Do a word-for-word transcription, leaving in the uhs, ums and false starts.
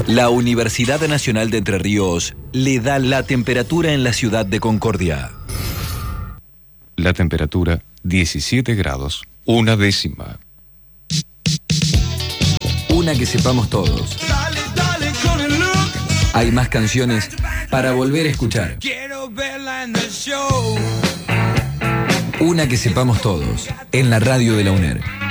La Universidad Nacional de Entre Ríos le da la temperatura en la ciudad de Concordia. La temperatura diecisiete grados, una décima. Una que sepamos todos. Dale, dale con el look. Hay más canciones para volver a escuchar. Quiero verla en el show. Una que sepamos todos, en la radio de la U N E R.